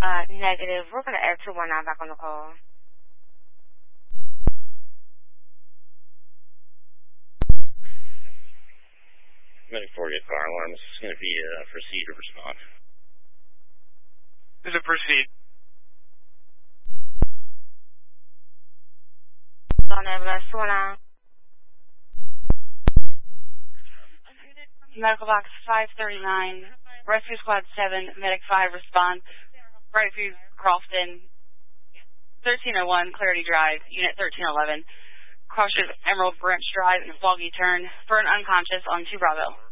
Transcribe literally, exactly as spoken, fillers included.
Uh, negative. We're going to add two one nine back on the call. Medic forty at fire alarm. This is going to be a uh, proceed or respond. This is a proceed. On ambulance two one nine. Medical box five thirty-nine, Rescue Squad seven, Medic five, respond. Brightview, Crofton, thirteen oh one, Clarity Drive, Unit thirteen eleven. Cross Emerald Branch Drive and Foggy Turn for an unconscious on two Bravo.